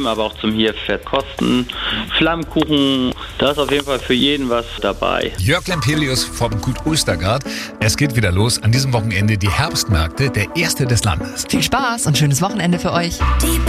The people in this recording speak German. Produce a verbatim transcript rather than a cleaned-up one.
nehmen, aber auch zum hier verkosten. Flammkuchen, da ist auf jeden Fall für jeden was dabei. Jörg Lampelius vom Gut Ostergaard. Es geht wieder los. An diesem Wochenende die Herbstmärkte, der erste des Landes. Viel Spaß und schönes Wochenende für euch.